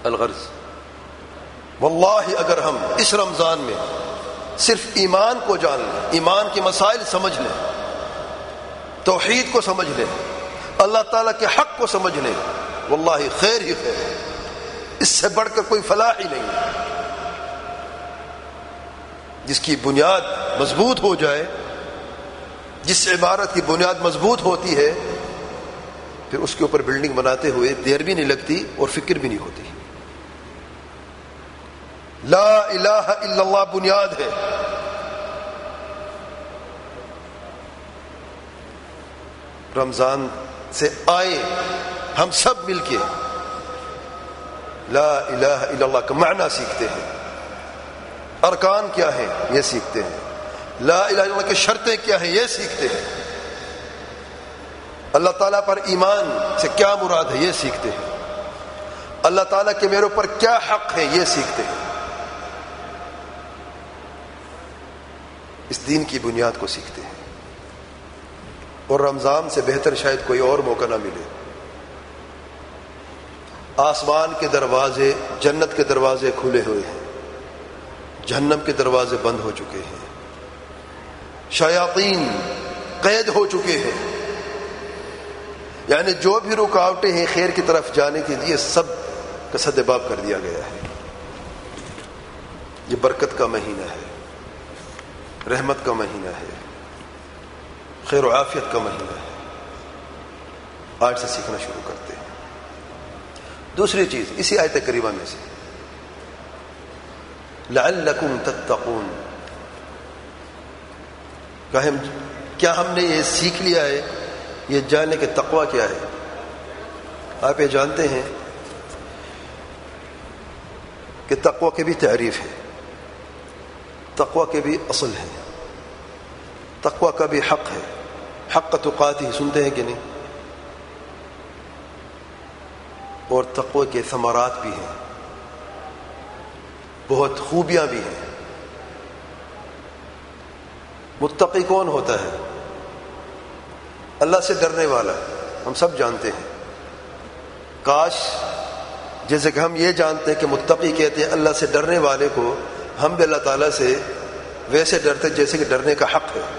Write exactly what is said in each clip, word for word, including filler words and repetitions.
الغرض واللہ اگر ہم اس رمضان میں صرف ایمان کو جان لیں، ایمان کے مسائل سمجھ لیں، توحید کو سمجھ لیں، اللہ تعالیٰ کے حق کو سمجھ لیں، واللہ خیر ہی خیر ہے، اس سے بڑھ کر کوئی فلاح ہی نہیں ہے۔ جس کی بنیاد مضبوط ہو جائے، جس عبارت کی بنیاد مضبوط ہوتی ہے، پھر اس کے اوپر بلڈنگ بناتے ہوئے دیر بھی نہیں لگتی اور فکر بھی نہیں ہوتی۔ لا الہ الا اللہ بنیاد ہے۔ رمضان سے آئے ہم سب مل کے لا الہ الا اللہ کا معنی سیکھتے ہیں، ارکان کیا ہیں یہ سیکھتے ہیں، لا الہ الا اللہ کی شرطیں کیا ہیں یہ سیکھتے ہیں، اللہ تعالیٰ پر ایمان سے کیا مراد ہے یہ سیکھتے ہیں، اللہ تعالیٰ کے میرے اوپر کیا حق ہے یہ سیکھتے ہیں۔ اس دین کی بنیاد کو سیکھتے ہیں، اور رمضان سے بہتر شاید کوئی اور موقع نہ ملے۔ آسمان کے دروازے، جنت کے دروازے کھلے ہوئے ہیں، جہنم کے دروازے بند ہو چکے ہیں، شیاطین قید ہو چکے ہیں، یعنی جو بھی رکاوٹیں ہیں خیر کی طرف جانے کے لیے سب کا سدباب کر دیا گیا ہے۔ یہ برکت کا مہینہ ہے، رحمت کا مہینہ ہے، خیر و عافیت کا مہینہ ہے۔ آج سے سیکھنا شروع کرتے ہیں۔ دوسری چیز اسی آیت کریمہ میں سے، لعلکم تتقون، کیا ہم نے یہ سیکھ لیا ہے، یہ جاننے کہ تقوی کیا ہے؟ آپ یہ جانتے ہیں کہ تقوی کی بھی تعریف ہے، تقوی کے بھی اصل ہے، تقوی کا بھی حق ہے، حق تقاتی سنتے ہیں کہ نہیں؟ اور تقوی کے ثمرات بھی ہیں، بہت خوبیاں بھی ہیں۔ متقی کون ہوتا ہے؟ اللہ سے ڈرنے والا، ہم سب جانتے ہیں۔ کاش جیسے کہ ہم یہ جانتے ہیں کہ متقی کہتے ہیں اللہ سے ڈرنے والے کو، ہم بھی اللہ تعالیٰ سے ویسے ڈرتے جیسے کہ ڈرنے کا حق ہے۔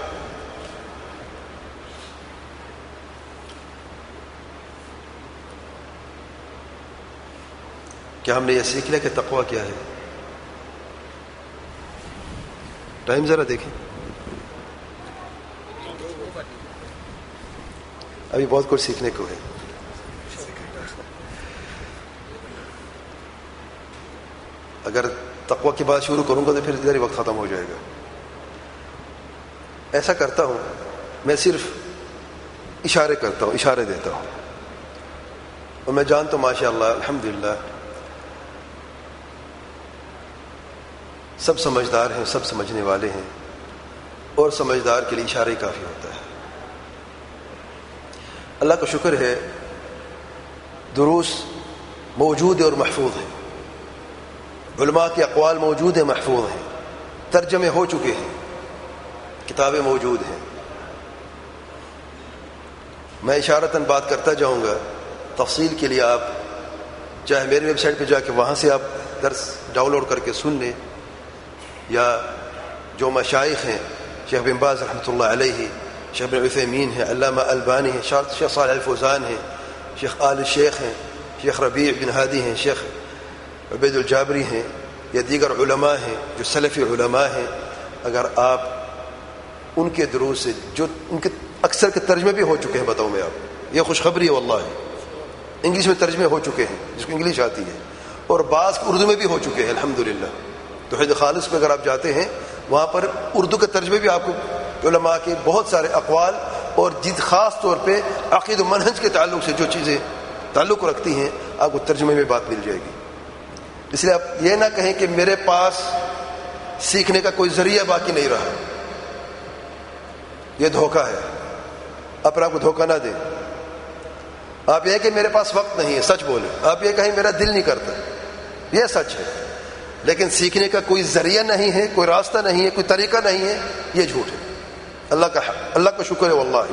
کیا ہم نے یہ سیکھ لیا کہ تقوی کیا ہے؟ ٹائم ذرا دیکھیں، ابھی بہت کچھ سیکھنے کو ہے۔ اگر تقوی کی بات شروع کروں گا تو پھر ادھر ہی وقت ختم ہو جائے گا۔ ایسا کرتا ہوں، میں صرف اشارے کرتا ہوں، اشارے دیتا ہوں، اور میں جانتا ہوں ماشاء اللہ الحمدللہ سب سمجھدار ہیں، سب سمجھنے والے ہیں، اور سمجھدار کے لیے اشارہ ہی کافی ہوتا ہے۔ اللہ کا شکر ہے دروس موجود ہے اور محفوظ ہیں، علماء کے اقوال موجود ہیں، محفوظ ہیں، ترجمے ہو چکے ہیں، کتابیں موجود ہیں۔ میں اشارتاً بات کرتا جاؤں گا، تفصیل کے لیے آپ چاہے میری ویب سائٹ پہ جا کے وہاں سے آپ درس ڈاؤن لوڈ کر کے سن لیں، یا جو مشائخ ہیں، شیخ بن باز رحمۃ اللہ علیہ، شیخ بن عثیمین ہیں، علامہ البانی ہیں، شیخ صالح الفوزان ہیں، شیخ آل شیخ ہیں، شیخ ربیع بن ہادی ہیں، شیخ عبید الجابری ہیں، یا دیگر علماء ہیں جو سلفی علماء ہیں، اگر آپ ان کے دروس سے جو ان کے اکثر کے ترجمے بھی ہو چکے ہیں، بتاؤں میں آپ، یہ خوشخبری ہے واللہ، انگلش میں ترجمے ہو چکے ہیں جس کو انگلش آتی ہے، اور بعض اردو میں بھی ہو چکے ہیں الحمدللہ۔ توحید خالص پہ اگر آپ جاتے ہیں وہاں پر اردو کے ترجمے بھی آپ کو علماء کے بہت سارے اقوال اور جد خاص طور پہ عقید و منہج کے تعلق سے جو چیزیں تعلق رکھتی ہیں آپ کو ترجمے میں بات مل جائے گی۔ اس لیے آپ یہ نہ کہیں کہ میرے پاس سیکھنے کا کوئی ذریعہ باقی نہیں رہا، یہ دھوکہ ہے، اپنے آپ کو دھوکہ نہ دیں۔ آپ یہ کہ میرے پاس وقت نہیں ہے، سچ بولیں۔ آپ یہ کہیں میرا دل نہیں کرتا، یہ سچ ہے، لیکن سیکھنے کا کوئی ذریعہ نہیں ہے، کوئی راستہ نہیں ہے، کوئی طریقہ نہیں ہے، یہ جھوٹ ہے۔ اللہ کا اللہ کا شکر ہے، واللہ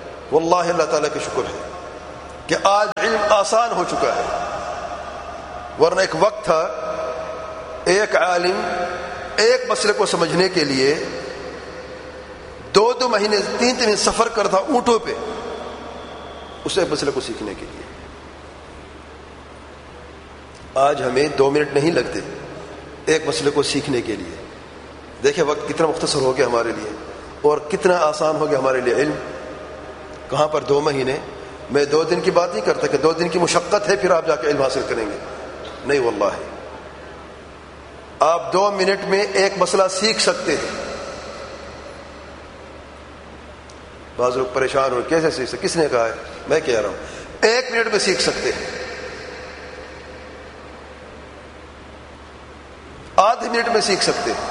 واللہ اللہ تعالیٰ کا شکر ہے کہ آج علم آسان ہو چکا ہے، ورنہ ایک وقت تھا ایک عالم ایک مسئلے کو سمجھنے کے لیے دو دو مہینے تین تین سفر کرتا اونٹوں پہ اس ایک مسئلے کو سیکھنے کے لیے. آج ہمیں دو منٹ نہیں لگتے ایک مسئلے کو سیکھنے کے لیے. دیکھیں وقت کتنا مختصر ہو گیا ہمارے لیے اور کتنا آسان ہو گیا ہمارے لیے علم. کہاں پر دو مہینے. میں دو دن کی بات نہیں کرتا کہ دو دن کی مشقت ہے پھر آپ جا کے علم حاصل کریں گے. نہیں واللہ آپ دو منٹ میں ایک مسئلہ سیکھ سکتے ہیں. بعض لوگ پریشان ہو کیسے سیکھ سکتے؟ کس نے کہا ہے؟ میں کہہ رہا ہوں ایک منٹ میں سیکھ سکتے ہیں. آدھے منٹ میں سیکھ سکتے ہیں.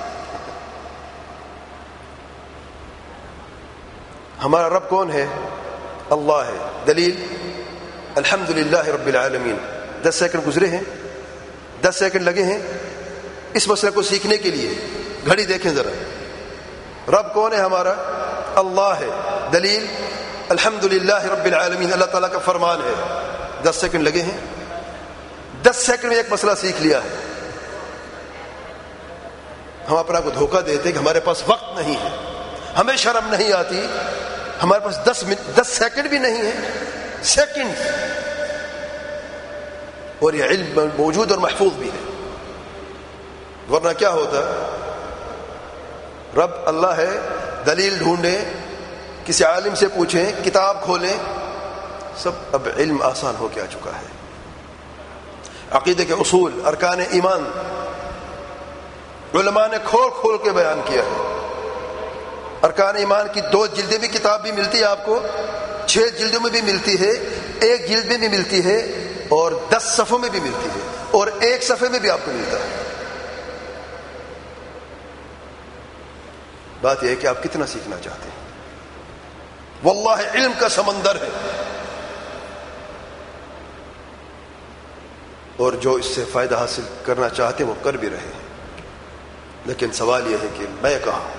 ہمارا رب کون ہے؟ اللہ ہے. دلیل الحمدللہ رب العالمین. دس سیکنڈ گزرے ہیں, دس سیکنڈ لگے ہیں اس مسئلے کو سیکھنے کے لیے. گھڑی دیکھیں ذرا. رب کون ہے ہمارا؟ اللہ ہے. دلیل الحمدللہ رب العالمین. اللہ تعالیٰ کا فرمان ہے. دس سیکنڈ لگے ہیں, دس سیکنڈ میں ایک مسئلہ سیکھ لیا ہے. ہم اپنا کو دھوکہ دیتے کہ ہمارے پاس وقت نہیں ہے, ہمیں شرم نہیں آتی, ہمارے پاس دس منٹ دس سیکنڈ بھی نہیں ہے. سیکنڈ اور یہ علم موجود اور محفوظ بھی ہے. ورنہ کیا ہوتا؟ رب اللہ ہے, دلیل ڈھونڈیں, کسی عالم سے پوچھیں, کتاب کھولیں, سب. اب علم آسان ہو کے آ چکا ہے. عقیدے کے اصول, ارکان ایمان علماء نے کھول کھول کے بیان کیا ہے. ارکان ایمان کی دو جلدیں بھی کتاب بھی ملتی ہے آپ کو, چھ جلدوں میں بھی ملتی ہے, ایک جلد میں بھی ملتی ہے, اور دس صفحوں میں بھی ملتی ہے, اور ایک صفحے میں بھی آپ کو ملتا ہے. بات یہ ہے کہ آپ کتنا سیکھنا چاہتے ہیں. واللہ علم کا سمندر ہے, اور جو اس سے فائدہ حاصل کرنا چاہتے ہیں وہ کر بھی رہے ہیں. لیکن سوال یہ ہے کہ میں کہاں ہوں.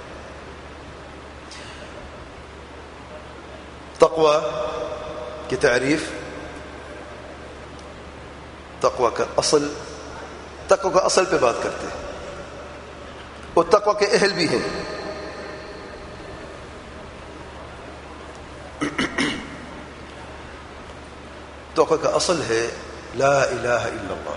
تقوی کی تعریف, تقوی کا اصل, تقوی کا اصل پہ بات کرتے ہیں, اور تقوی کے اہل بھی ہیں. تقوی کا اصل ہے لا الہ الا اللہ,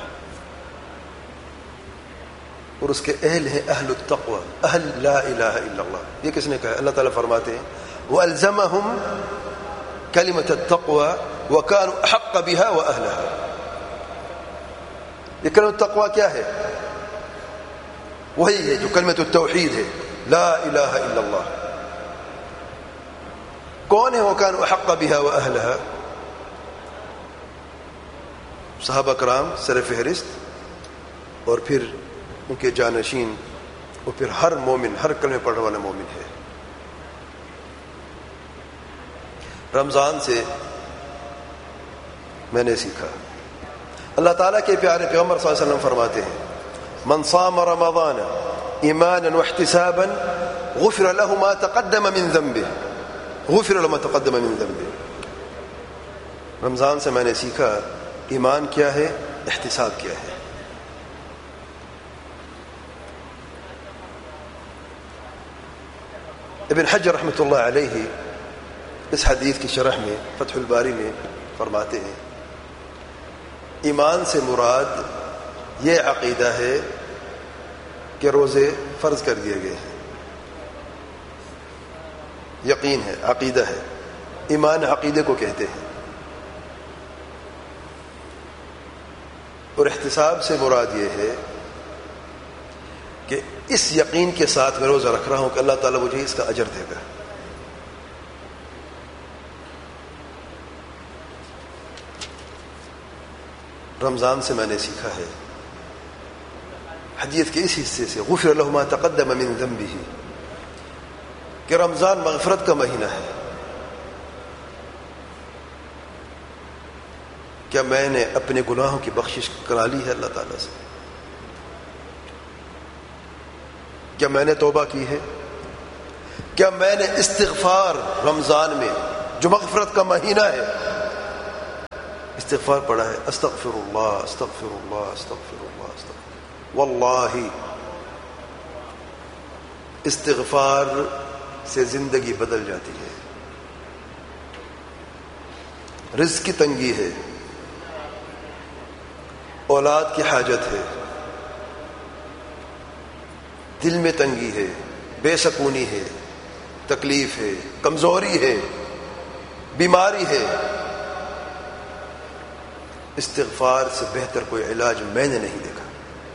اور اس کے اہل ہیں اہل التقوی, اہل لا الہ الا اللہ. یہ کس نے کہا؟ اللہ تعالیٰ فرماتے ہیں وَأَلْزَمَهُمْ كَلِمَةَ التَّقْوَى وَكَانُوا أَحَقَّ بِهَا وَأَهْلَهَا. یہ کلمۃ التقوی کیا ہے؟ وہی ہے جو کلمۃ التوحید ہے, لا الہ الا اللہ. کون ہے وَكَانُوا أَحَقَّ بِهَا وَأَهْلَهَا؟ صحابہ کرام سر فہرست, اور پھر ان کے جانشین, اور پھر ہر مومن, ہر کلمہ پڑھنے والا مومن ہے. رمضان سے میں نے سیکھا, اللہ تعالیٰ کے پیارے پیغمبر صلی اللہ علیہ وسلم فرماتے ہیں من صام رمضان ایمانا واحتسابا غفر له ما تقدم من ذنبه, غفر له ما تقدم من ذنبه. رمضان سے میں نے سیکھا ایمان کیا ہے, احتساب کیا ہے. ابن حجر رحمۃ اللہ علیہ اس حدیث کی شرح میں فتح الباری میں فرماتے ہیں ایمان سے مراد یہ عقیدہ ہے کہ روزے فرض کر دیے گئے ہیں. یقین ہے, عقیدہ ہے. ایمان عقیدے کو کہتے ہیں. اور احتساب سے مراد یہ ہے کہ اس یقین کے ساتھ میں روزہ رکھ رہا ہوں کہ اللہ تعالیٰ مجھے اس کا اجر دے گا. رمضان سے میں نے سیکھا ہے حدیث کے اس حصے سے غفر له ما تقدم من ذنبه کہ رمضان مغفرت کا مہینہ ہے. کیا میں نے اپنے گناہوں کی بخشش کرا لی ہے اللہ تعالیٰ سے؟ کیا میں نے توبہ کی ہے؟ کیا میں نے استغفار رمضان میں جو مغفرت کا مہینہ ہے استغفار پڑھا ہے، استغفر اللہ استغفر اللہ استغفر اللہ استغفر واللہ استغفار سے زندگی بدل جاتی ہے. رزق کی تنگی ہے، اولاد کی حاجت ہے، دل میں تنگی ہے، بے سکونی ہے، تکلیف ہے، کمزوری ہے، بیماری ہے. استغفار سے بہتر کوئی علاج میں نے نہیں دیکھا.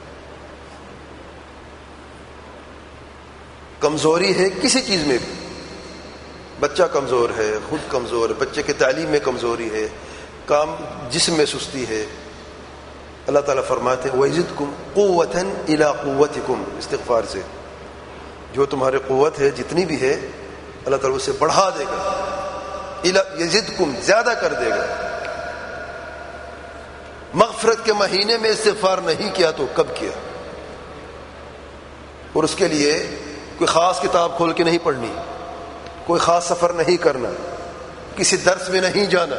کمزوری ہے کسی چیز میں بھی، بچہ کمزور ہے، خود کمزور ہے، بچے کی تعلیم میں کمزوری ہے، کام جسم میں سستی ہے، اللہ تعالیٰ فرماتے ہیں وَيَزِدْكُمْ قُوَّةً إِلَىٰ قُوَّتِكُمْ. استغفار سے جو تمہاری قوت ہے جتنی بھی ہے اللہ تعالیٰ اسے بڑھا دے گا. یزدکم زیادہ کر دے گا. مغفرت کے مہینے میں استغفار نہیں کیا تو کب کیا؟ اور اس کے لیے کوئی خاص کتاب کھول کے نہیں پڑھنی، کوئی خاص سفر نہیں کرنا، کسی درس میں نہیں جانا،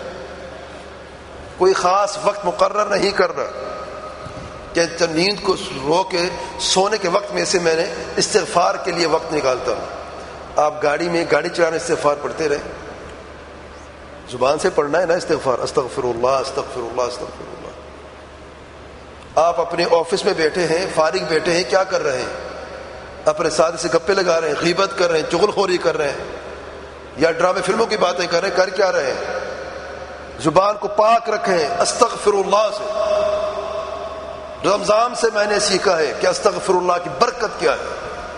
کوئی خاص وقت مقرر نہیں کرنا کہ نیند کو رو کے سونے کے وقت میں سے میں نے استغفار کے لیے وقت نکالتا ہوں. آپ گاڑی میں گاڑی چلانے استغفار پڑھتے رہے، زبان سے پڑھنا ہے نا استغفار، استغفر اللہ استغفر اللہ استغفر اللہ. آپ اپنے آفس میں بیٹھے ہیں، فارغ بیٹھے ہیں، کیا کر رہے ہیں؟ اپنے ساتھی سے گپے لگا رہے ہیں، غیبت کر رہے ہیں، چغل خوری کر رہے ہیں، یا ڈرامے فلموں کی باتیں کر رہے ہیں. کر کیا رہے ہیں؟ زبان کو پاک رکھیں استغفر اللہ سے. رمضان سے میں نے سیکھا ہے کہ استغفر اللہ کی برکت کیا ہے.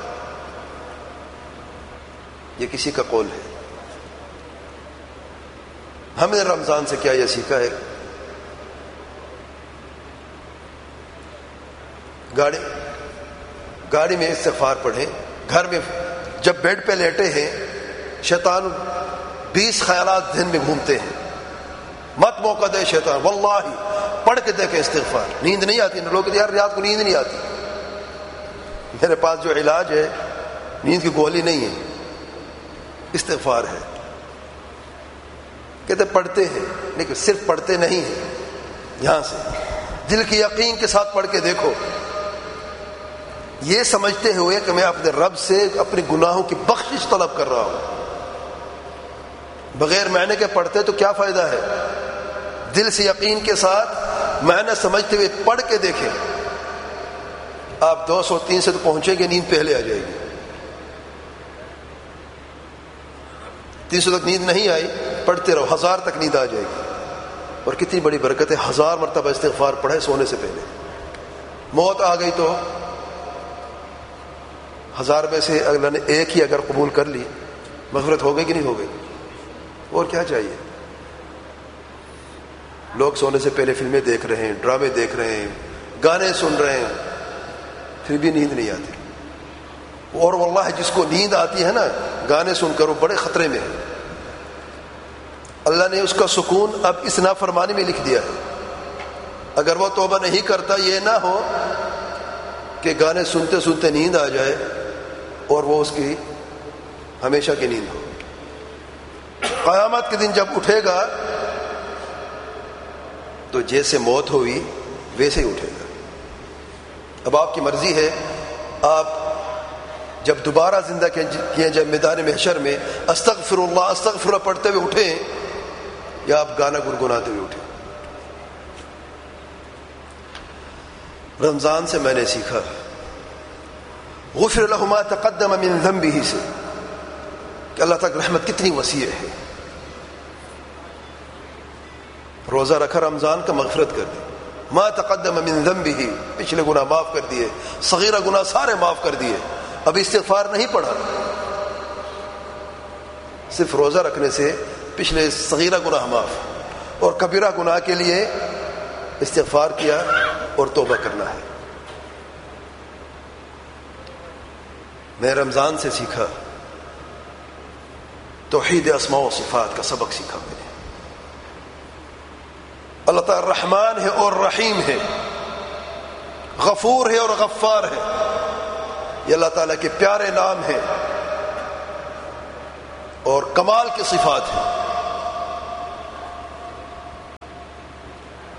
یہ کسی کا قول ہے. ہم نے رمضان سے کیا یہ سیکھا ہے؟ گاڑی گاڑی میں استغفار پڑھیں. گھر میں جب بیڈ پہ لیٹے ہیں شیطان بیس خیالات ذہن میں گھومتے ہیں، مت موقع دے شیطان. واللہ پڑھ کے دیکھیں استغفار. نیند نہیں آتی، لوگ کہتے ہیں یار رات کو نیند نہیں آتی. میرے پاس جو علاج ہے نیند کی گولی نہیں ہے، استغفار ہے. کہتے پڑھتے ہیں لیکن صرف پڑھتے نہیں ہیں، یہاں سے دل کی یقین کے ساتھ پڑھ کے دیکھو، یہ سمجھتے ہوئے کہ میں اپنے رب سے اپنے گناہوں کی بخشش طلب کر رہا ہوں. بغیر معنی کے پڑھتے تو کیا فائدہ ہے؟ دل سے یقین کے ساتھ معنی سمجھتے ہوئے پڑھ کے دیکھیں. آپ دو سو تین سے تو پہنچیں گے، نیند پہلے آ جائے گی. تین سو تک نیند نہیں آئی، پڑھتے رہو، ہزار تک نیند آ جائے گی. اور کتنی بڑی برکت ہے، ہزار مرتبہ استغفار پڑھے سونے سے پہلے. موت آ گئی تو ہزار میں سے اللہ نے ایک ہی اگر قبول کر لی، مغفرت ہو گئی کہ نہیں ہو گئی؟ اور کیا چاہیے؟ لوگ سونے سے پہلے فلمیں دیکھ رہے ہیں، ڈرامے دیکھ رہے ہیں، گانے سن رہے ہیں، پھر بھی نیند نہیں آتی. اور واللہ جس کو نیند آتی ہے نا گانے سن کر، وہ بڑے خطرے میں ہے. اللہ نے اس کا سکون اب اس نافرمانی میں لکھ دیا ہے. اگر وہ توبہ نہیں کرتا، یہ نہ ہو کہ گانے سنتے سنتے نیند آ جائے اور وہ اس کی ہمیشہ کی نیند ہو. قیامت کے دن جب اٹھے گا تو جیسے موت ہوئی ویسے ہی اٹھے گا. اب آپ کی مرضی ہے، آپ جب دوبارہ زندہ کیے جائے میدان محشر میں استغفر اللہ استغفر اللہ پڑھتے ہوئے اٹھیں یا آپ گانا گنگناتے ہوئے اٹھیں. رمضان سے میں نے سیکھا غفر لہ ما تقدم من ذنبہ سے کہ اللہ تک رحمت کتنی وسیع ہے. روزہ رکھا رمضان کا، مغفرت کر دی. ما تقدم من ذنبہ، پچھلے گناہ معاف کر دیے، صغیرہ گناہ سارے معاف کر دیے. اب استغفار نہیں پڑھا، صرف روزہ رکھنے سے پچھلے صغیرہ گناہ معاف، اور کبیرہ گناہ کے لیے استغفار کیا اور توبہ کرنا ہے. میں رمضان سے سیکھا توحید اسماء و صفات کا سبق سیکھا. میں نے اللہ تعالی رحمان ہے اور رحیم ہے، غفور ہے اور غفار ہے. یہ اللہ تعالیٰ کے پیارے نام ہیں اور کمال کی صفات ہیں.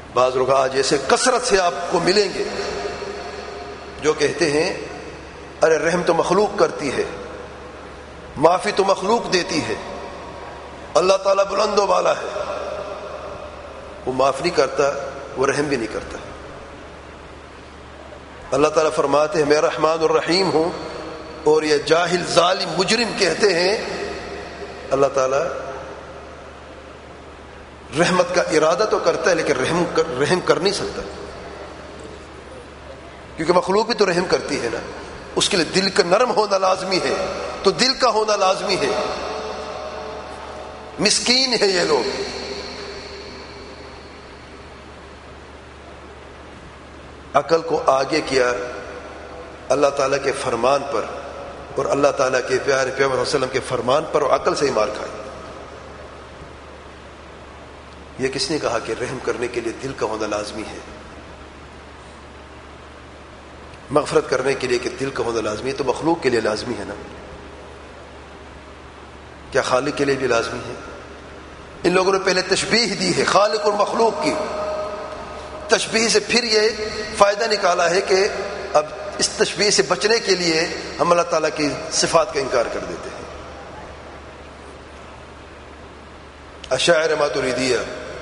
بعض لوگ آج ایسے کثرت سے آپ کو ملیں گے جو کہتے ہیں ارے رحم تو مخلوق کرتی ہے، معافی تو مخلوق دیتی ہے، اللہ تعالیٰ بلند و بالا ہے، وہ معاف نہیں کرتا، وہ رحم بھی نہیں کرتا۔ اللہ تعالیٰ فرماتے ہیں میں رحمان الرحیم ہوں، اور یہ جاہل ظالم مجرم کہتے ہیں اللہ تعالیٰ رحمت کا ارادہ تو کرتا ہے لیکن رحم کر رحم کر نہیں سکتا، کیونکہ مخلوق بھی تو رحم کرتی ہے نا، اس کے لیے دل کا نرم ہونا لازمی ہے، تو دل کا ہونا لازمی ہے۔ مسکین ہے یہ لوگ، عقل کو آگے کیا اللہ تعالیٰ کے فرمان پر اور اللہ تعالیٰ کے پیارے پیغمبر صلی اللہ علیہ وسلم کے فرمان پر، اور عقل سے ہی مار کھائی۔ یہ کس نے کہا کہ رحم کرنے کے لیے دل کا ہونا لازمی ہے، مغفرت کرنے کے لیے کہ دل کا ہونا لازمی ہے؟ تو مخلوق کے لیے لازمی ہے نا، کیا خالق کے لیے بھی لازمی ہے؟ ان لوگوں نے پہلے تشبیہ دی ہے خالق اور مخلوق کی، تشبیہ سے پھر یہ فائدہ نکالا ہے کہ اب اس تشبیہ سے بچنے کے لیے ہم اللہ تعالیٰ کی صفات کا انکار کر دیتے ہیں۔ اشاعرہ ماتریدیہ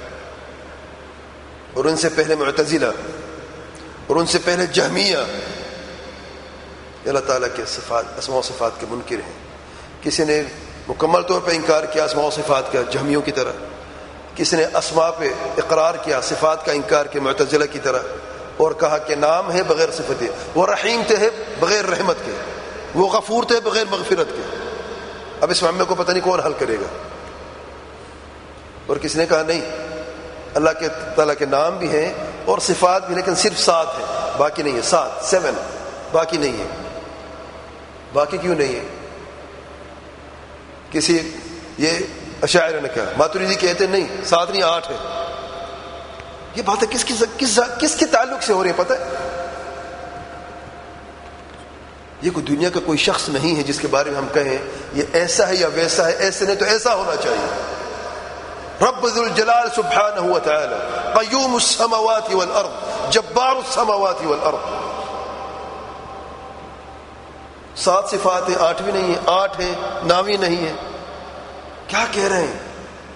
اور ان سے پہلے معتزلہ اور ان سے پہلے جہمیہ اللہ تعالیٰ کے صفات اسماء و صفات کے منکر ہیں۔ کسی نے مکمل طور پہ انکار کیا اسماء و صفات کا جہمیوں کی طرح، کسی نے اسماء پہ اقرار کیا صفات کا انکار کیا معتزلہ کی طرح، اور کہا کہ نام ہے بغیر صفت ہے، وہ رحیم تھے ہے بغیر رحمت کے، وہ غفور تھے بغیر مغفرت کے۔ اب اس معاملے کو پتہ نہیں کون حل کرے گا۔ اور کسی نے کہا نہیں، اللہ کے تعالیٰ کے نام بھی ہیں اور صفات بھی، لیکن صرف سات ہیں باقی نہیں ہے، سات سیون باقی نہیں ہے۔ باقی کیوں نہیں ہے؟ کسی یہ اشاعرہ نے کہا، ماتریدی کہتے ہیں نہیں سات نہیں آٹھ ہے۔ یہ باتیں کس کس کس کس کے تعلق سے ہو رہی ہیں پتہ ہے؟ یہ کوئی دنیا کا کوئی شخص نہیں ہے جس کے بارے میں ہم کہیں یہ ایسا ہے یا ویسا ہے، ایسے نہیں تو ایسا ہونا چاہیے۔ رب ذو الجلال سبحانہ و تعالی قیوم السماوات والارض جبار السماوات والارض۔ سات صفات ہیں، آٹھویں نہیں ہے، آٹھ ہے ناوی نہیں ہے۔ کیا کہہ رہے ہیں؟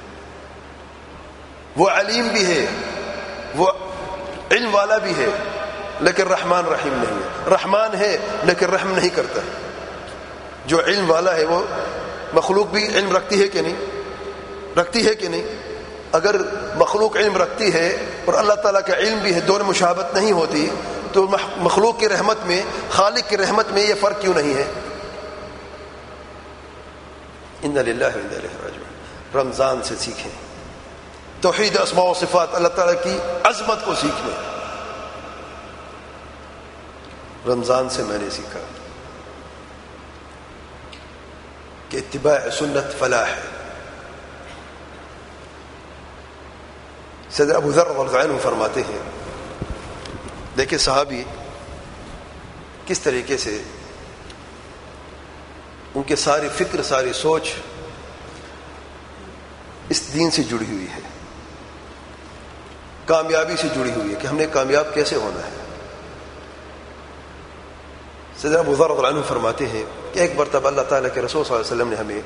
وہ علیم بھی ہے، وہ علم والا بھی ہے، لیکن رحمان رحیم نہیں ہے۔ رحمان ہے لیکن رحم نہیں کرتا۔ جو علم والا ہے وہ مخلوق بھی علم رکھتی ہے کہ نہیں؟ رکھتی ہے کہ نہیں؟ اگر مخلوق علم رکھتی ہے اور اللہ تعالیٰ کا علم بھی ہے، دونوں مشابہت نہیں ہوتی، تو مخلوق کی رحمت میں خالق کی رحمت میں یہ فرق کیوں نہیں ہے؟ ان للہ و انا الیہ راجعون۔ رمضان سے سیکھیں توحید اسماء و صفات، اللہ تعالیٰ کی عظمت کو سیکھیں۔ رمضان سے میں نے سیکھا کہ اتباع سنت فلاح ہے۔ سیدنا ابو ذر رضی اللہ عنہ فرماتے ہیں، دیکھیں صحابی کس طریقے سے ان کے ساری فکر ساری سوچ اس دین سے جڑی ہوئی ہے، کامیابی سے جڑی ہوئی ہے کہ ہم نے کامیاب کیسے ہونا ہے۔ سیدنا ابو ذر رضی اللہ عنہ فرماتے ہیں کہ ایک مرتبہ اللہ تعالیٰ کے رسول صلی اللہ علیہ وسلم نے ہمیں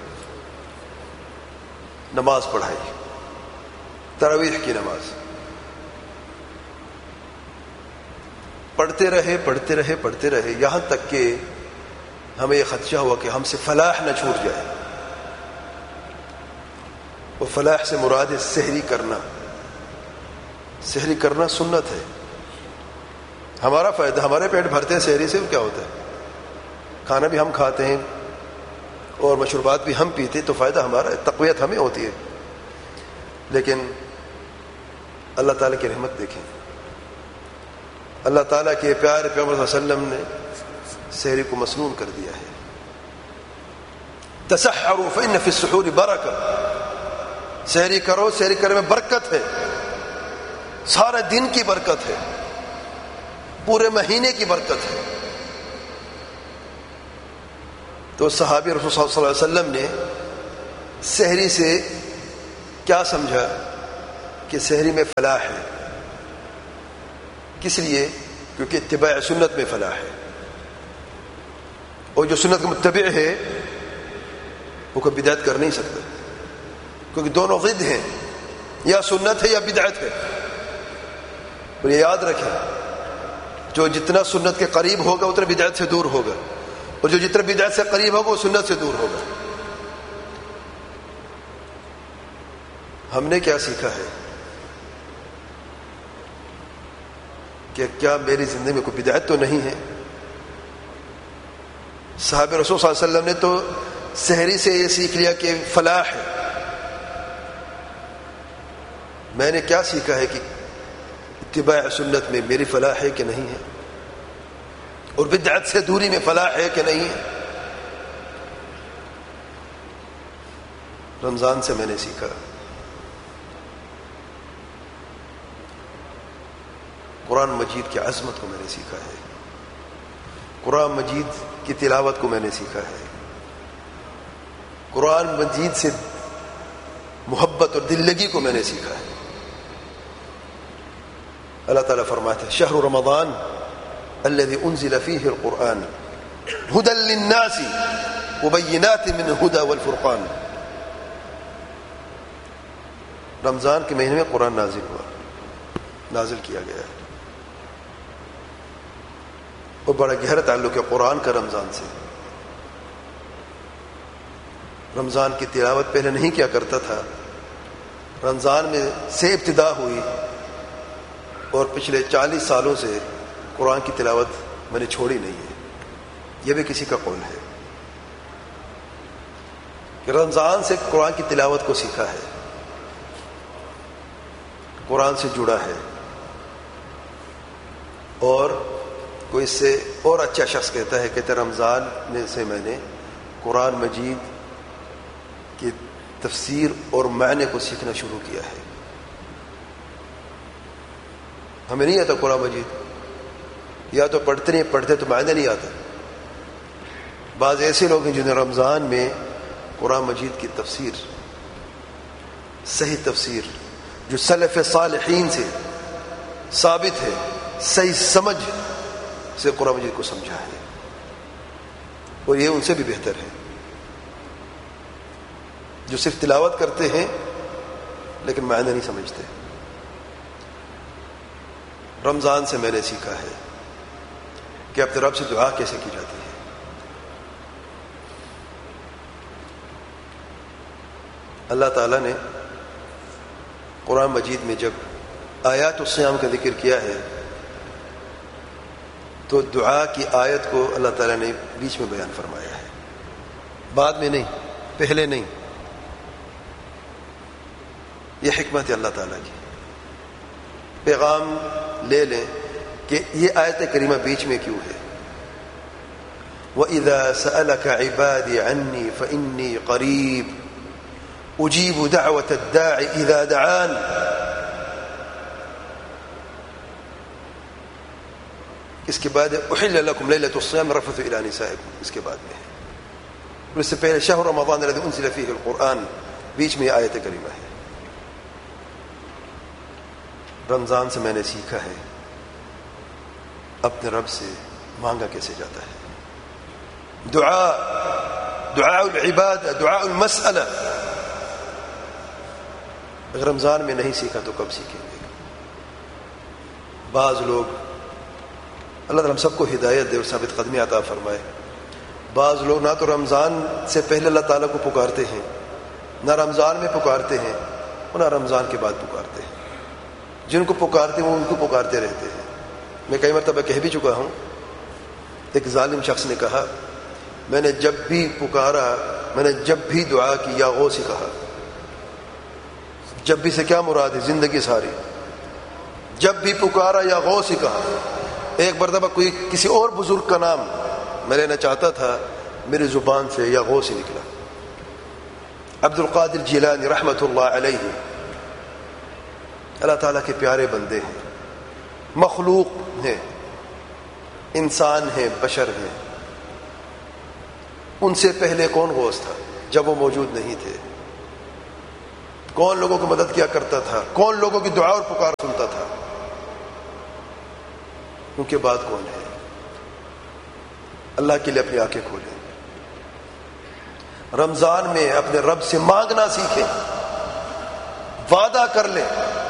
نماز پڑھائی، تراویح کی نماز پڑھتے رہے پڑھتے رہے پڑھتے رہے یہاں تک کہ ہمیں یہ خدشہ ہوا کہ ہم سے فلاح نہ چھوٹ جائے۔ وہ فلاح سے مراد ہے سحری کرنا۔ سحری کرنا سنت ہے، ہمارا فائدہ، ہمارے پیٹ بھرتے ہیں سحری سے، کیا ہوتا ہے؟ کھانا بھی ہم کھاتے ہیں اور مشروبات بھی ہم پیتے، تو فائدہ ہمارا ہے، تقویت ہمیں ہوتی ہے۔ لیکن اللہ تعالیٰ کی رحمت دیکھیں، اللہ تعالیٰ کے پیارے پیغمبر صلی اللہ علیہ وسلم نے سحری کو مسنون کر دیا ہے۔ تسحروا فإن في السحور برکہ، سحری کرو، سحری کرنے میں برکت ہے، سارے دن کی برکت ہے، پورے مہینے کی برکت ہے۔ تو صحابی رسول صلی اللہ علیہ وسلم نے سحری سے کیا سمجھا کہ سحری میں فلاح ہے، کس لیے؟ کیونکہ اتباع سنت میں فلاح ہے، اور جو سنت کا متبع ہے وہ کوئی بدعت کر نہیں سکتا، کیونکہ دونوں ضد ہیں، یا سنت ہے یا بدعت ہے۔ اور یہ یاد رکھیں، جو جتنا سنت کے قریب ہوگا اتنا بدعت سے دور ہوگا، اور جو جتنا بدعت سے قریب ہوگا وہ سنت سے دور ہوگا۔ ہم نے کیا سیکھا ہے کہ کیا میری زندگی میں کوئی بدعت تو نہیں ہے؟ صحابہ رسول صلی اللہ علیہ وسلم نے تو سحری سے یہ سیکھ لیا کہ فلاح ہے۔ میں نے کیا سیکھا ہے کہ اتباع سنت میں میری فلاح ہے کہ نہیں ہے، اور بدعت سے دوری میں فلاح ہے کہ نہیں ہے؟ رمضان سے میں نے سیکھا، قرآن مجید کی عظمت کو میں نے سیکھا ہے، قرآن مجید کی تلاوت کو میں نے سیکھا ہے، قرآن مجید سے محبت اور دل لگی کو میں نے سیکھا ہے۔ اللہ تعالیٰ فرماتے ہیں شہر رمضان الذي انزل فيه القرآن هدى للناس وبينات من الهدى والفرقان۔ رمضان کے مہینے میں قرآن نازل ہوا، نازل کیا گیا ہے، اور بڑا گہرا تعلق ہے قرآن کا رمضان سے۔ رمضان کی تلاوت پہلے نہیں کیا کرتا تھا، رمضان میں سے ابتدا ہوئی، اور پچھلے چالیس سالوں سے قرآن کی تلاوت میں نے چھوڑی نہیں ہے۔ یہ بھی کسی کا قول ہے کہ رمضان سے قرآن کی تلاوت کو سیکھا ہے، قرآن سے جڑا ہے، اور کوئی اس سے اور اچھا شخص کہتا ہے کہ رمضان میں سے میں نے قرآن مجید کی تفسیر اور معنی کو سیکھنا شروع کیا ہے۔ ہمیں نہیں آتا قرآن مجید، یا تو پڑھتے نہیں پڑھتے تو معنی نہیں آتا۔ بعض ایسے لوگ ہیں جنہیں رمضان میں قرآن مجید کی تفسیر، صحیح تفسیر جو سلف صالحین سے ثابت ہے، صحیح سمجھ سے قرآن مجید کو سمجھا ہے، اور یہ ان سے بھی بہتر ہے جو صرف تلاوت کرتے ہیں لیکن معنی نہیں سمجھتے۔ رمضان سے میں نے سیکھا ہے کہ اپنے رب سے دعا کیسے کی جاتی ہے۔ اللہ تعالیٰ نے قرآن مجید میں جب آیات الصیام کا ذکر کیا ہے تو دعا کی آیت کو اللہ تعالیٰ نے بیچ میں بیان فرمایا ہے، بعد میں نہیں، پہلے نہیں۔ یہ حکمت ہے اللہ تعالیٰ کی۔ پیغام لے لیں کہ یہ آیت کریمہ بیچ میں کیوں ہے۔ وَإِذَا سَأَلَكَ عِبَادِي عَنِّي فَإِنِّي قَرِيبٌ أُجِيبُ دَعْوَةَ الدَّاعِ إِذَا دَعَانِ۔ اس کے بعد احل لکم لیلۃ الصیام الرفث الی نسائکم، اس کے بعد میں ہے، اور اس سے پہلے شہر رمضان الذی انزل فیہ القرآن، بیچ میں آیت کریمہ ہے۔ رمضان سے میں نے سیکھا ہے اپنے رب سے مانگا کیسے جاتا ہے، دعا، دعاء العبادہ، دعاء المسئلہ۔ اگر رمضان میں نہیں سیکھا تو کب سیکھیں گے؟ بعض لوگ، اللہ تعالیٰ ہم سب کو ہدایت دے اور ثابت قدمی عطا فرمائے، بعض لوگ نہ تو رمضان سے پہلے اللہ تعالیٰ کو پکارتے ہیں، نہ رمضان میں پکارتے ہیں، اور نہ رمضان کے بعد پکارتے ہیں۔ جن کو پکارتے ہیں وہ ان کو پکارتے رہتے ہیں۔ میں کئی مرتبہ کہہ بھی چکا ہوں، ایک ظالم شخص نے کہا میں نے جب بھی پکارا، میں نے جب بھی دعا کی یا غوث کہا۔ جب بھی سے کیا مراد ہے؟ زندگی ساری جب بھی پکارا یا غوث کہا۔ ایک مرتبہ کوئی کسی اور بزرگ کا نام میں لینا چاہتا تھا، میری زبان سے یا غوث نکلا۔ عبد القادر جیلانی رحمۃ اللہ علیہ اللہ تعالیٰ کے پیارے بندے ہیں، مخلوق ہیں، انسان ہیں، بشر ہیں۔ ان سے پہلے کون غوث تھا جب وہ موجود نہیں تھے؟ کون لوگوں کی مدد کیا کرتا تھا؟ کون لوگوں کی دعا اور پکار سنتا تھا؟ ان کے بعد کون ہے؟ اللہ کے لیے اپنی آنکھیں کھولیں. رمضان میں اپنے رب سے مانگنا سیکھیں. وعدہ کر لیں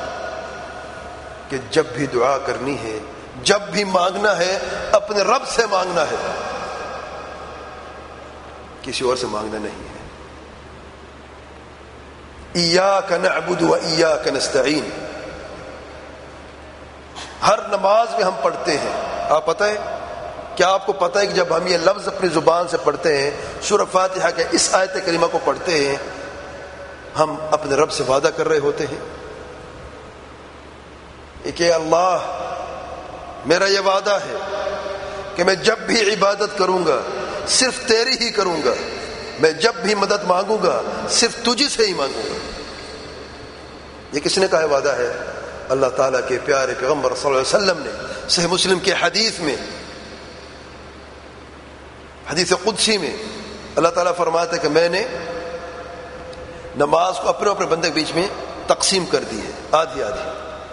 کہ جب بھی دعا کرنی ہے، جب بھی مانگنا ہے، اپنے رب سے مانگنا ہے، کسی اور سے مانگنا نہیں ہے. ایاک نعبد و ایاک نستعین ہر نماز میں ہم پڑھتے ہیں. آپ پتہ ہے کیا آپ کو پتہ ہے کہ جب ہم یہ لفظ اپنی زبان سے پڑھتے ہیں، سورہ فاتحہ کے اس آیت کریمہ کو پڑھتے ہیں، ہم اپنے رب سے وعدہ کر رہے ہوتے ہیں کہ اللہ میرا یہ وعدہ ہے کہ میں جب بھی عبادت کروں گا صرف تیری ہی کروں گا، میں جب بھی مدد مانگوں گا صرف تجھ سے ہی مانگوں گا. یہ کس نے کہا ہے وعدہ ہے؟ اللہ تعالیٰ کے پیارے پیغمبر صلی اللہ علیہ وسلم نے صحیح مسلم کے حدیث میں، حدیث قدسی میں اللہ تعالیٰ فرماتا ہے کہ میں نے نماز کو اپنے اپنے بندے کے بیچ میں تقسیم کر دی ہے، آدھی آدھی.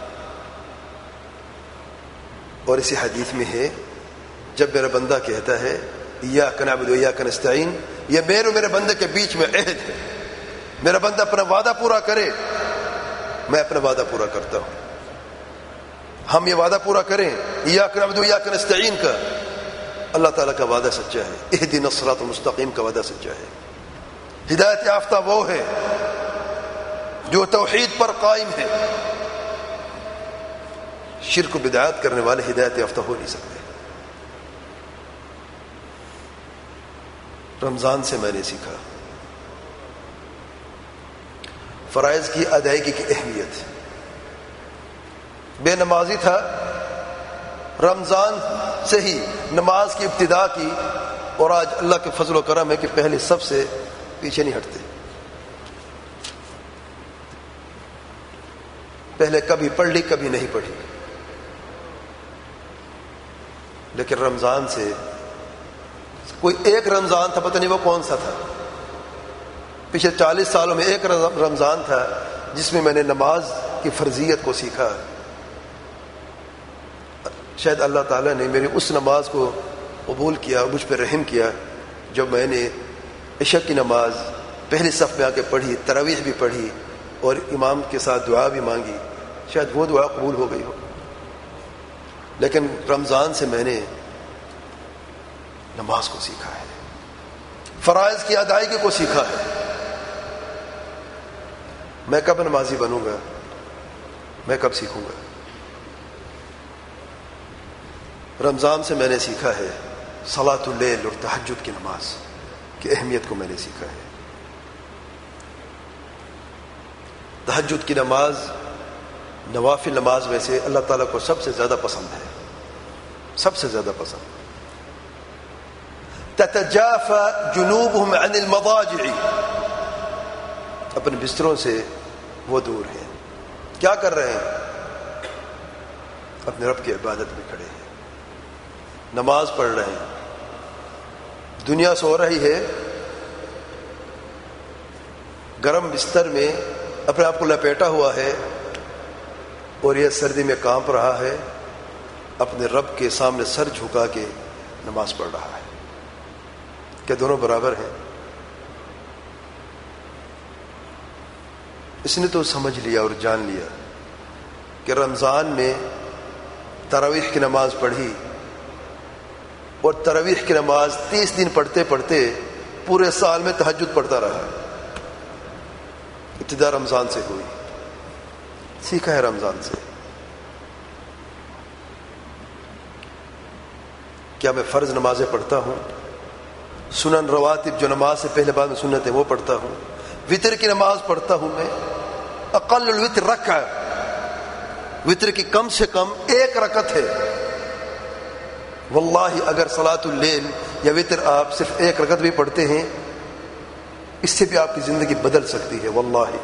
اور اسی حدیث میں ہے جب میرا بندہ کہتا ہے ایاک نعبد و ایاک نستعین، یہ میرے اور میرے بندے کے بیچ میں عہد ہے. میرا بندہ اپنا وعدہ پورا کرے، میں اپنا وعدہ پورا کرتا ہوں. ہم یہ وعدہ پورا کریں ایاک نعبد و ایاک نستعین کا، اللہ تعالیٰ کا وعدہ سچا ہے. اہدنا الصراط المستقیم کا وعدہ سچا ہے. ہدایت یافتہ وہ ہے جو توحید پر قائم ہے. شرک و بدعات کرنے والے ہدایت یافتہ ہو نہیں سکتے. رمضان سے میں نے سیکھا فرائض کی ادائیگی کی اہمیت. بے نمازی تھا، رمضان سے ہی نماز کی ابتدا کی، اور آج اللہ کے فضل و کرم ہے کہ پہلے سب سے پیچھے نہیں ہٹتے. پہلے کبھی پڑھ لی کبھی نہیں پڑھی، لیکن رمضان سے کوئی ایک رمضان تھا، پتہ نہیں وہ کون سا تھا، پچھلے چالیس سالوں میں ایک رمضان تھا جس میں میں نے نماز کی فرضیت کو سیکھا. شاید اللہ تعالیٰ نے میری اس نماز کو قبول کیا، مجھ پہ رحم کیا، جب میں نے عشاء کی نماز پہلی صف میں آ کے پڑھی، تراویح بھی پڑھی اور امام کے ساتھ دعا بھی مانگی. شاید وہ دعا قبول ہو گئی ہو. لیکن رمضان سے میں نے نماز کو سیکھا ہے، فرائض کی ادائیگی کو سیکھا ہے. میں کب نمازی بنوں گا؟ میں کب سیکھوں گا؟ رمضان سے میں نے سیکھا ہے صلاۃ اللیل اور تہجد کی نماز کی اہمیت کو میں نے سیکھا ہے. تہجد کی نماز نوافل نماز میں سے اللہ تعالیٰ کو سب سے زیادہ پسند ہے، سب سے زیادہ پسند. تتجافى جنوبهم عن المضاجع، اپنے بستروں سے وہ دور ہیں. کیا کر رہے ہیں؟ اپنے رب کی عبادت میں کھڑے ہیں، نماز پڑھ رہے ہیں. دنیا سو رہی ہے، گرم بستر میں اپنے آپ کو لپیٹا ہوا ہے، اور یہ سردی میں کانپ رہا ہے، اپنے رب کے سامنے سر جھکا کے نماز پڑھ رہا ہے. کیا دونوں برابر ہیں؟ اس نے تو سمجھ لیا اور جان لیا کہ رمضان میں تراویح کی نماز پڑھی، اور تراویح کی نماز تیس دن پڑھتے پڑھتے پورے سال میں تہجد پڑھتا رہا. ابتدا رمضان سے ہوئی، سیکھا ہے رمضان سے. کیا میں فرض نمازیں پڑھتا ہوں؟ سنن رواتب جو نماز سے پہلے بعد میں سنت ہے وہ پڑھتا ہوں. وطر کی نماز پڑھتا ہوں میں. اقل الوتر رکعہ، وطر کی کم سے کم ایک رکعت ہے. واللہ اگر صلاۃ اللیل یا وطر آپ صرف ایک رکعت بھی پڑھتے ہیں، اس سے بھی آپ کی زندگی بدل سکتی ہے. واللہ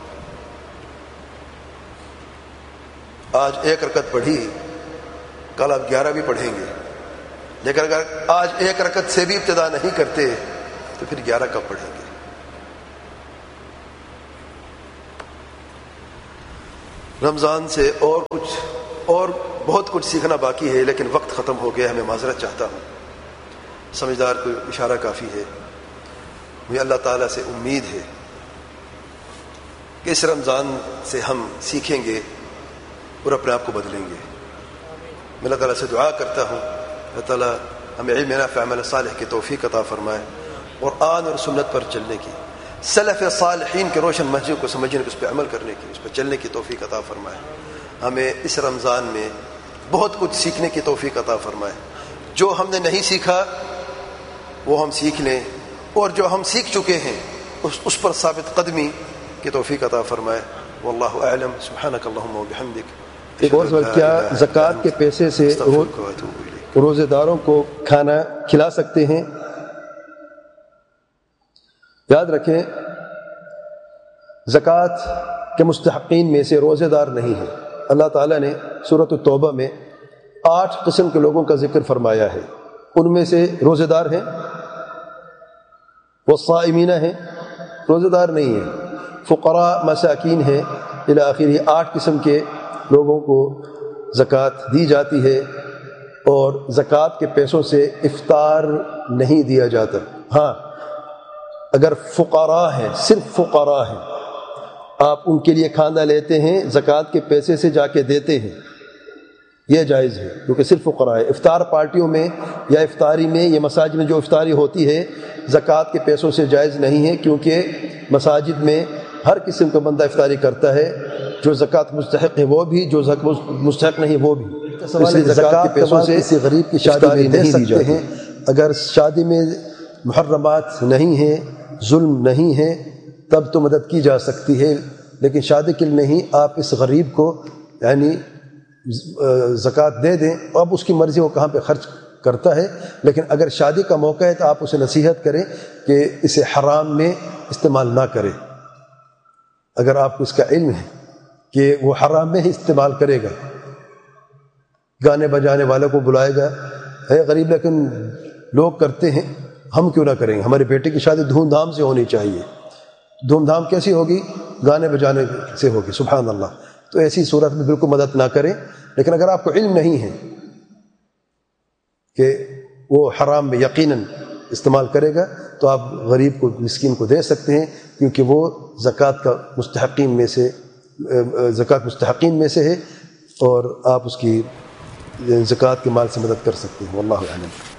آج ایک رکعت پڑھی، کل آپ گیارہ بھی پڑھیں گے، لیکن اگر آج ایک رکعت سے بھی ابتدا نہیں کرتے تو پھر گیارہ کب پڑھیں گے؟ رمضان سے اور کچھ اور بہت کچھ سیکھنا باقی ہے، لیکن وقت ختم ہو گیا ہے، میں معذرت چاہتا ہوں۔ سمجھدار کو اشارہ کافی ہے۔ مجھے اللہ تعالیٰ سے امید ہے کہ اس رمضان سے ہم سیکھیں گے اور اپنے آپ کو بدلیں گے۔ میں اللہ تعالیٰ سے دعا کرتا ہوں اللہ تعالیٰ ہمیں علم نافع عمل صالح کی توفیق عطا فرمائے، قرآن اور سنت پر چلنے کی، سلف صالحین کے روشن منہج کو سمجھنے کی، اس پہ عمل کرنے کی، اس پہ چلنے کی توفیق عطا فرمائے۔ ہمیں اس رمضان میں بہت کچھ سیکھنے کی توفیق عطا فرمائے۔ جو ہم نے نہیں سیکھا وہ ہم سیکھ لیں، اور جو ہم سیکھ چکے ہیں اس, اس پر ثابت قدمی کی توفیق عطا فرمائے۔ واللہ اعلم، سبحانک اللہم و بحمدک۔ ایک اور سوال، کیا زکوٰۃ کے پیسے سے روزے داروں کو کھانا کھلا سکتے ہیں؟ یاد رکھیں زکوٰۃ کے مستحقین میں سے روزے دار نہیں ہیں۔ اللہ تعالیٰ نے سورۃ التوبہ میں آٹھ قسم کے لوگوں کا ذکر فرمایا ہے، ان میں سے روزے دار ہیں، والصائمین ہیں، روزے دار نہیں ہیں، فقراء مساکین ہیں، الی آخر آٹھ قسم کے لوگوں کو زکوٰۃ دی جاتی ہے۔ اور زکوٰۃ کے پیسوں سے افطار نہیں دیا جاتا۔ ہاں اگر فقراء ہیں، صرف فقراء ہیں، آپ ان کے لیے کھانا لیتے ہیں، زکوٰۃ کے پیسے سے جا کے دیتے ہیں، یہ جائز ہے، کیونکہ صرف فقراء ہے۔ افطار پارٹیوں میں یا افطاری میں یا مساجد میں جو افطاری ہوتی ہے زکوٰۃ کے پیسوں سے جائز نہیں ہے، کیونکہ مساجد میں ہر قسم کا بندہ افطاری کرتا ہے، جو زکوٰۃ مستحق ہے وہ بھی، جو مستحق نہیں وہ بھی۔ اس لیے زکوٰۃ کے پیسوں سے کسی غریب کی شادی میں دے سکتے ہیں۔ اگر شادی میں محرمات نہیں ہیں، ظلم نہیں ہے، تب تو مدد کی جا سکتی ہے، لیکن شادی کے لیے نہیں۔ آپ اس غریب کو یعنی زکوٰۃ دے دیں، اب اس کی مرضی وہ کہاں پہ خرچ کرتا ہے، لیکن اگر شادی کا موقع ہے تو آپ اسے نصیحت کریں کہ اسے حرام میں استعمال نہ کرے۔ اگر آپ کو اس کا علم ہے کہ وہ حرام میں ہی استعمال کرے گا، گانے بجانے والوں کو بلائے گا، ہے غریب لیکن لوگ کرتے ہیں، ہم کیوں نہ کریں گے؟ ہمارے بیٹے کی شادی دھوم دھام سے ہونی چاہیے۔ دھوم دھام کیسی ہوگی؟ گانے بجانے سے ہوگی، سبحان اللہ۔ تو ایسی صورت میں بالکل مدد نہ کریں، لیکن اگر آپ کو علم نہیں ہے کہ وہ حرام میں یقیناً استعمال کرے گا تو آپ غریب کو، مسکین کو دے سکتے ہیں، کیونکہ وہ زکوٰۃ کا مستحقین میں سے زکوٰۃ مستحقین میں سے ہے، اور آپ اس کی زکوٰۃ کے مال سے مدد کر سکتے ہیں۔ واللہ اعلم۔